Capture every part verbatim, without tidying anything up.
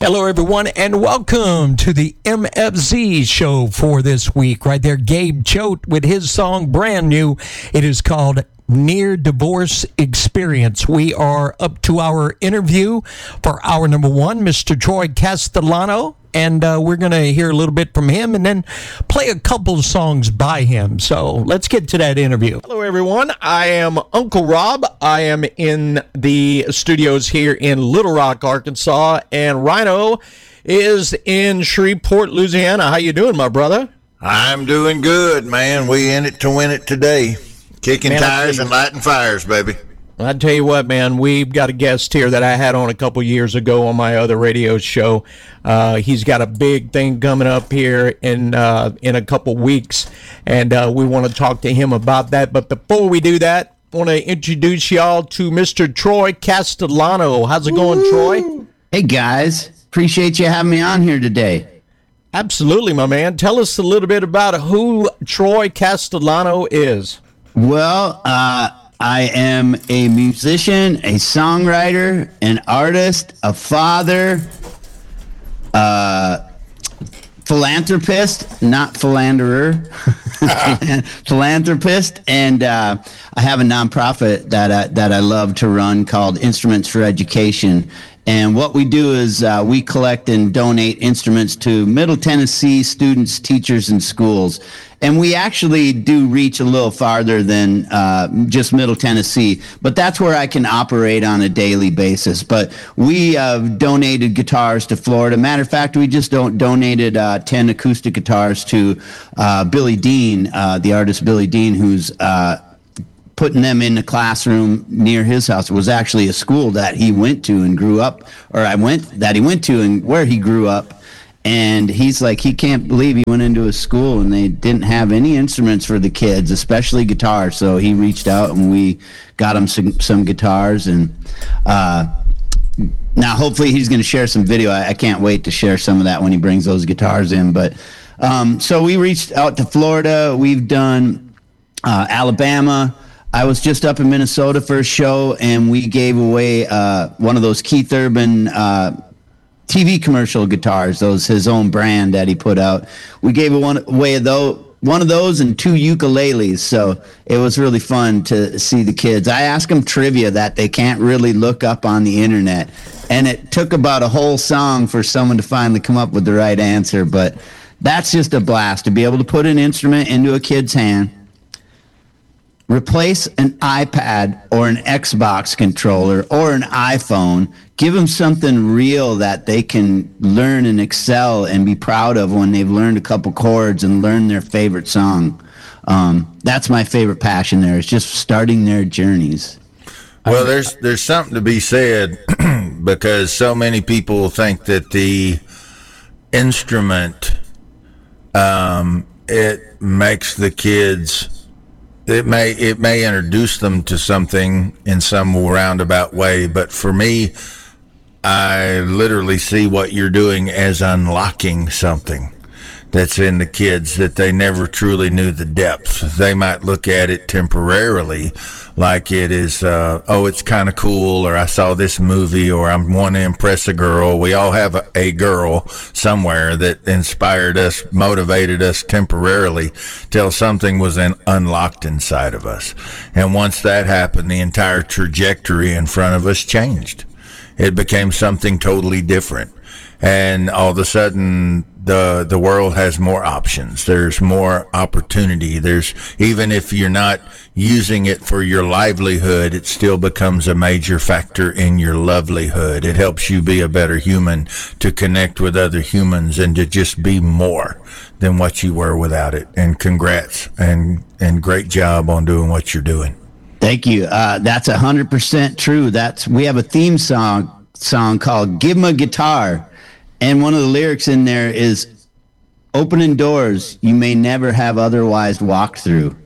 Hello, everyone, and welcome to the M F Z show for this week. Right there, Gabe Choate with his song brand new. It is called Near Divorce Experience. We are up to our interview for hour number one, Mister Troy Castellano, and uh, we're going to hear a little bit from him and then play a couple of songs by him. So let's get to that interview. Hello, everyone. I am Uncle Rob. I am in the studios here in Little Rock, Arkansas, and Rhino is in Shreveport, Louisiana. How you doing, my brother? I'm doing good, man. We in it to win it today. Kicking man, tires and lighting fires, baby. I tell you what, man, we've got a guest here that I had on a couple years ago on my other radio show. Uh, he's got a big thing coming up here in uh, in a couple weeks, and uh, we want to talk to him about that. But before we do that, I want to introduce y'all to Mister Troy Castellano. How's it going, Woo! Troy? Hey, guys. Appreciate you having me on here today. Absolutely, my man. Tell us a little bit about who Troy Castellano is. Well, uh, I am a musician, a songwriter, an artist, a father, uh, philanthropist, not philanderer, philanthropist, and uh, I have a nonprofit that I, that I love to run called Instruments for Education. And what we do is uh, we collect and donate instruments to Middle Tennessee students, teachers, and schools. And we actually do reach a little farther than uh, just Middle Tennessee, but that's where I can operate on a daily basis. But we uh, donated guitars to Florida. Matter of fact, we just don't donated uh, ten acoustic guitars to uh, Billy Dean, uh, the artist Billy Dean, who's uh, putting them in the classroom near his house. It was actually a school that he went to and grew up, or I went, that he went to and where he grew up. And he's like, he can't believe he went into a school and they didn't have any instruments for the kids, especially guitars. So he reached out and we got him some, some guitars. And uh, now hopefully he's going to share some video. I, I can't wait to share some of that when he brings those guitars in. But um, so we reached out to Florida. We've done uh, Alabama. I was just up in Minnesota for a show, and we gave away uh, one of those Keith Urban uh, T V commercial guitars, those his own brand that he put out. We gave one away though, one of those and two ukuleles, so it was really fun to see the kids. I asked them trivia that they can't really look up on the internet, and it took about a whole song for someone to finally come up with the right answer, but that's just a blast to be able to put an instrument into a kid's hand, replace an iPad or an Xbox controller or an iPhone, give them something real that they can learn and excel and be proud of when they've learned a couple chords and learned their favorite song. Um, that's my favorite passion there, is just starting their journeys. Well, there's there's something to be said because so many people think that the instrument, um, it makes the kids... It may it may introduce them to something in some roundabout way, but for me, I literally see what you're doing as unlocking something that's in the kids that they never truly knew the depth. They might look at it temporarily like it is, uh, oh, it's kind of cool, or I saw this movie, or I want to impress a girl. We all have a, a girl somewhere that inspired us, motivated us temporarily till something was in, unlocked inside of us. And once that happened, the entire trajectory in front of us changed. It became something totally different. And all of a sudden, the the world has more options. There's more opportunity. There's, even if you're not using it for your livelihood, it still becomes a major factor in your lovelihood. It helps you be a better human, to connect with other humans, and to just be more than what you were without it. And congrats, and, and great job on doing what you're doing. Thank you. Uh, that's one hundred percent true. That's, we have a theme song song called Give 'em a Guitar. And one of the lyrics in there is, opening doors you may never have otherwise walked through.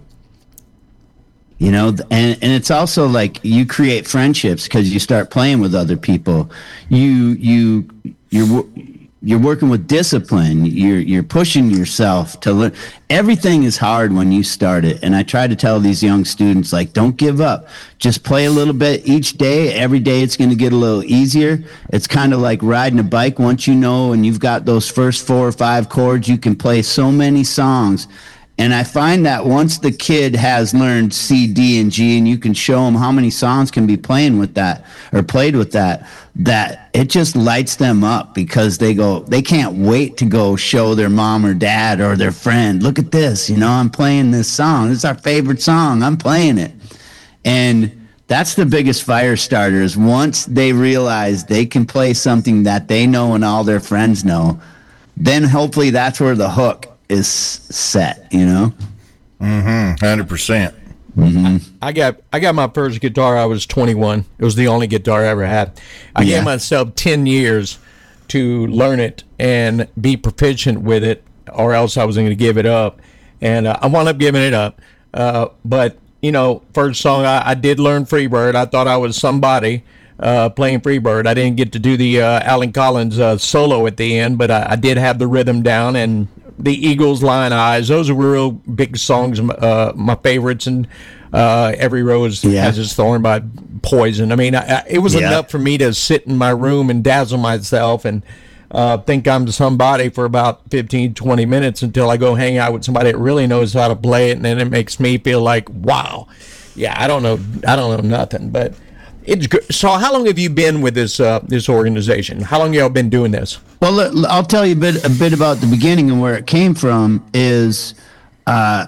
You know, and, and it's also like you create friendships because you start playing with other people. You, you, you're, you're working with discipline. You're you're pushing yourself to learn. Everything is hard when you start it. And I try to tell these young students, like, don't give up. Just play a little bit each day. Every day it's going to get a little easier. It's kind of like riding a bike. Once you know and you've got those first four or five chords, you can play so many songs. And I find that once the kid has learned C, D, and G, and you can show them how many songs can be playing with that or played with that, that it just lights them up, because they go, they can't wait to go show their mom or dad or their friend, look at this, you know, I'm playing this song. This is our favorite song. I'm playing it. And that's the biggest fire starter, is once they realize they can play something that they know and all their friends know, then hopefully that's where the hook is set, you know. Mm-hmm. one hundred percent. Mm-hmm. I got I got my first guitar. I was twenty-one. It was the only guitar I ever had. I yeah. gave myself ten years to learn it and be proficient with it, or else I was going to give it up. And uh, I wound up giving it up. Uh, but you know, first song I, I did learn Freebird. I thought I was somebody uh, playing Freebird. I didn't get to do the uh, Alan Collins uh, solo at the end, but I, I did have the rhythm down. And the Eagles, Lion Eyes, those are real big songs, uh, my favorites. And uh, Every Rose yeah. Has Its Thorn by Poison. I mean, I, I, it was yeah. enough for me to sit in my room and dazzle myself and uh, think I'm somebody for about fifteen, twenty minutes until I go hang out with somebody that really knows how to play it. And then it makes me feel like, wow, yeah, I don't know, I don't know nothing. But it's good. So how long have you been with this uh, this organization? How long have y'all been doing this? Well, I'll tell you a bit a bit about the beginning and where it came from. Is uh,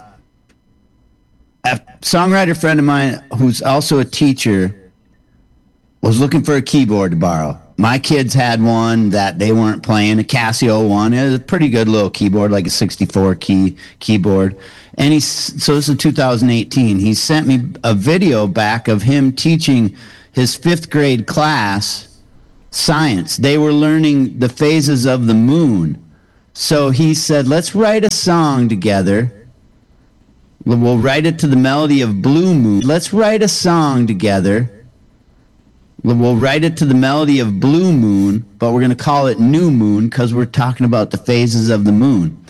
a songwriter friend of mine who's also a teacher was looking for a keyboard to borrow. My kids had one that they weren't playing, a Casio one. It was a pretty good little keyboard, like a sixty-four key keyboard. And he's so this is two thousand eighteen. He sent me a video back of him teaching his fifth grade class science. They were learning the phases of the moon. So he said, let's write a song together. We'll write it to the melody of Blue Moon. Let's write a song together. We'll write it to the melody of Blue Moon, but we're going to call it New Moon because we're talking about the phases of the moon.